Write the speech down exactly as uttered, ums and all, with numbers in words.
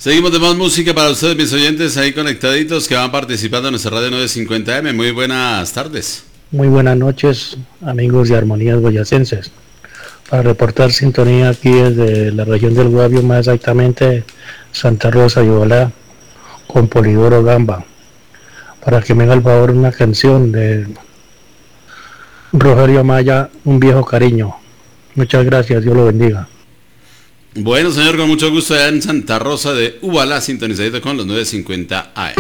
Seguimos de más música para ustedes, mis oyentes, ahí conectaditos que van participando en nuestra radio novecientos cincuenta eme. Muy buenas tardes. Muy buenas noches, amigos de Armonías Boyacenses. Para reportar sintonía aquí desde la región del Guavio, más exactamente Santa Rosa y Ovalá, con Polidoro Gamba. Para que me haga el favor una canción de Rogelio Amaya, Un viejo cariño. Muchas gracias, Dios lo bendiga. Bueno, señor, con mucho gusto allá en Santa Rosa de Ubalá, sintonizadito con los novecientos cincuenta A M.